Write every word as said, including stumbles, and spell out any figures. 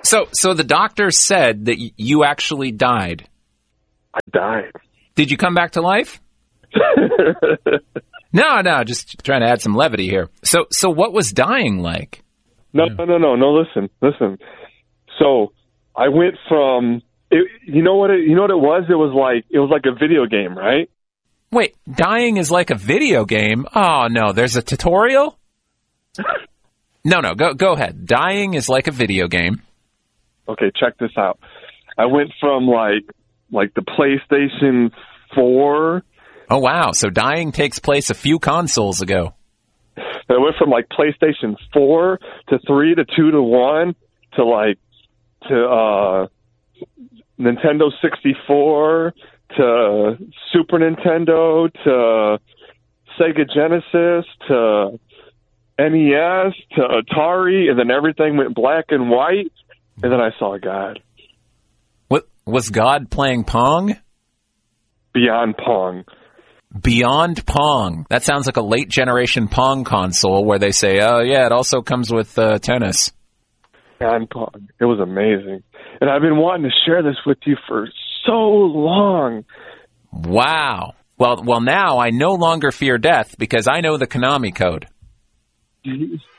So, so the doctor said that y- you actually died. I died. Did you come back to life? No, no, just trying to add some levity here. So, so what was dying like? No, no, no, no, no. Listen, listen. So I went from, it, you know what? It, you know what it was? It was like it was like a video game, right? Wait, dying is like a video game? Oh no, there's a tutorial? No, no, go go ahead. Dying is like a video game. Okay, check this out. I went from like like the PlayStation four. Oh wow, so dying takes place a few consoles ago. I went from like PlayStation four to three to two to one to like to uh, Nintendo sixty-four to Super Nintendo to Sega Genesis to N E S to Atari, and then everything went black and white, and then I saw God. What was God playing Pong? Beyond Pong. Beyond Pong. That sounds like a late generation Pong console where they say, oh yeah, it also comes with uh, tennis. Beyond Pong. It was amazing. And I've been wanting to share this with you for so long. Wow. Well, well, now I no longer fear death because I know the Konami code. Jeez.